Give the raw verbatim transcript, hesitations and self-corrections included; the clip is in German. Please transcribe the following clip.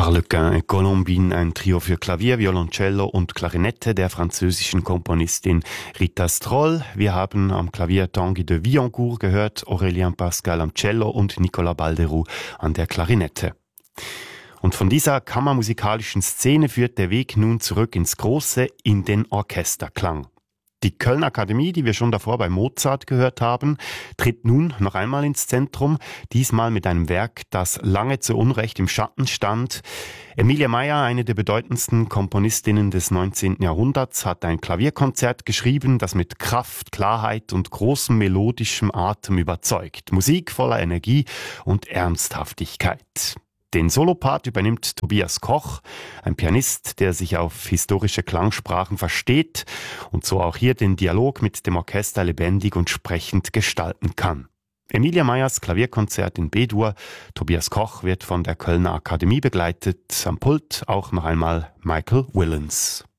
Harlequin et Colombine, ein Trio für Klavier, Violoncello und Klarinette der französischen Komponistin Rita Stroll. Wir haben am Klavier Tanguy de Villancourt gehört, Aurélien Pascal am Cello und Nicolas Balderoux an der Klarinette. Und von dieser kammermusikalischen Szene führt der Weg nun zurück ins Große, in den Orchesterklang. Die Kölner Akademie, die wir schon davor bei Mozart gehört haben, tritt nun noch einmal ins Zentrum, diesmal mit einem Werk, das lange zu Unrecht im Schatten stand. Emilia Mayer, eine der bedeutendsten Komponistinnen des neunzehnten Jahrhunderts, hat ein Klavierkonzert geschrieben, das mit Kraft, Klarheit und großem melodischem Atem überzeugt. Musik voller Energie und Ernsthaftigkeit. Den Solopart übernimmt Tobias Koch, ein Pianist, der sich auf historische Klangsprachen versteht und so auch hier den Dialog mit dem Orchester lebendig und sprechend gestalten kann. Emilia Meyers Klavierkonzert in B-Dur. Tobias Koch wird von der Kölner Akademie begleitet. Am Pult auch noch einmal Michael Willens.